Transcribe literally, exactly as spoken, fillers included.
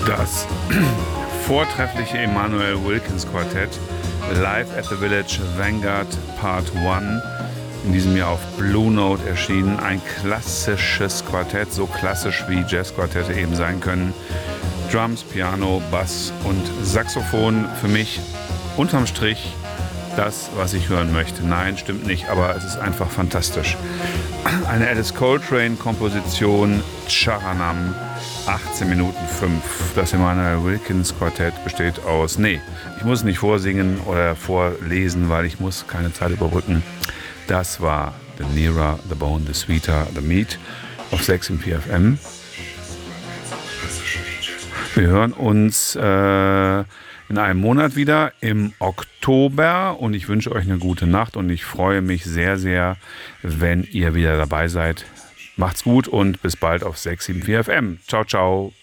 Das vortreffliche Emanuel Wilkins Quartett, Live at the Village Vanguard Part eins, in diesem Jahr auf Blue Note erschienen. Ein klassisches Quartett, so klassisch wie Jazzquartette eben sein können. Drums, Piano, Bass und Saxophon. Für mich unterm Strich das, was ich hören möchte. Nein, stimmt nicht, aber es ist einfach fantastisch. Eine Alice Coltrane-Komposition, Charanam, achtzehn Minuten fünf. Das Emanuel Wilkins Quartett besteht aus, nee, ich muss nicht vorsingen oder vorlesen, weil ich muss keine Zeit überbrücken. Das war The Nearer the Bone, The Sweeter the Meat auf sechs im P F M. Wir hören uns äh, in einem Monat wieder im Oktober und ich wünsche euch eine gute Nacht und ich freue mich sehr, sehr, wenn ihr wieder dabei seid. Macht's gut und bis bald auf sechs sieben vier F M. Ciao, ciao.